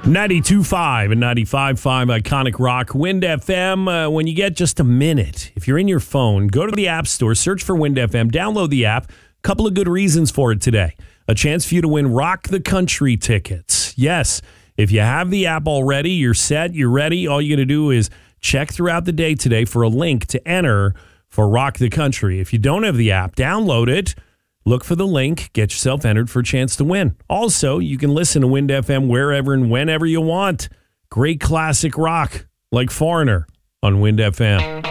92.5 and 95.5 Iconic Rock, Wind FM. When you get just a minute, if you're in your phone, go to the App Store, search for Wind FM, download the app. Couple of good reasons for it today. A chance for you to win Rock the Country tickets. Yes, if you have the app already, you're set, you're ready. All you got to do is check throughout the day today for a link to enter for Rock the Country. If you don't have the app, download it. Look for the link. Get yourself entered for a chance to win. Also, you can listen to Wind FM wherever and whenever you want. Great classic rock like Foreigner on Wind FM.